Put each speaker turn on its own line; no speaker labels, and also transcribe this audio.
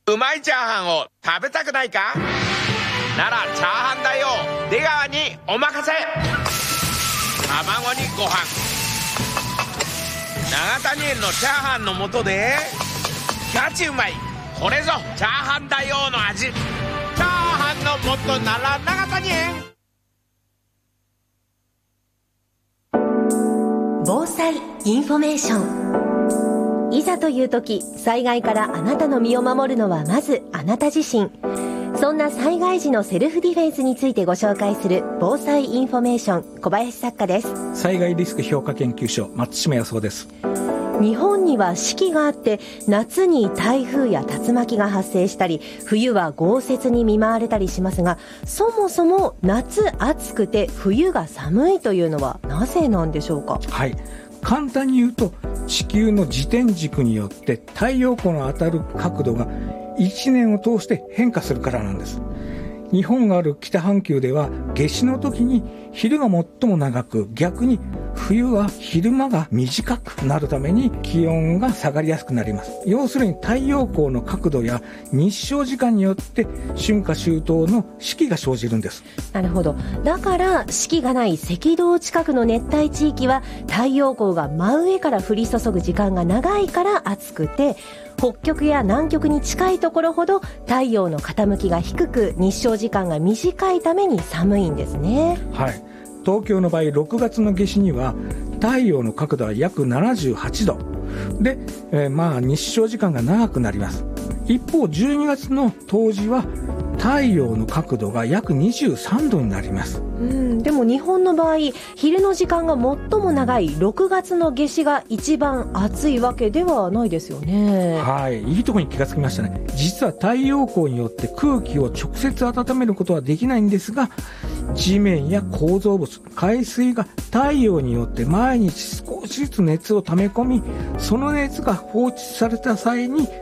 うまいチャーハンを食べたくないか？ならチャーハンだよ。出川にお任せ。卵にご飯、永谷園のチャーハンの素でガチうまい。これぞチャーハンだよの味。チャーハンの素なら永谷園。
防災インフォメーション。いざという時、災害からあなたの身を守るのはまずあなた自身。そんな災害時のセルフディフェンスについてご紹介する防災インフォメーション、小林作家です。
災害リスク評価研究所、松島康夫です。
日本には四季があって、夏に台風や竜巻が発生したり、冬は豪雪に見舞われたりしますが、そもそも夏暑くて冬が寒いというのはなぜなんでしょうか？
はい、簡単に言うと、地球の自転軸によって太陽光の当たる角度が1年を通して変化するからなんです。日本がある北半球では夏至の時に昼が最も長く、逆に冬は昼間が短くなるために気温が下がりやすくなります。要するに太陽光の角度や日照時間によって春夏秋冬の四季が生じるんです。
なるほど。だから四季がない赤道近くの熱帯地域は太陽光が真上から降り注ぐ時間が長いから暑くて、北極や南極に近いところほど太陽の傾きが低く、日照時間が短いために寒いんですね。
はい、東京の場合6月の夏至には太陽の角度は約78度で、日照時間が長くなります。一方12月の冬至は太陽の角度が約23度になります。
でも日本の場合、昼の時間が最も長い6月の夏至が一番暑いわけではないですよね。
はい、いいところに気がつきましたね。実は太陽光によって空気を直接温めることはできないんですが、地面や構造物、海水が太陽によって毎日少しずつ熱を溜め込み、その熱が放出された際に